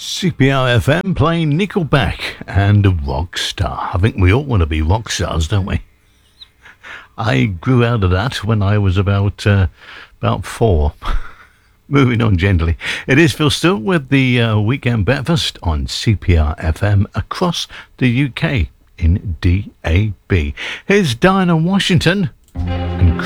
CPR FM playing Nickelback and Rockstar. I think we all want to be rock stars, don't we? I grew out of that when I was about 4. Moving on gently. It is Phil Still with the Weekend Breakfast on CPR FM across the UK in DAB. Here's Diana Washington.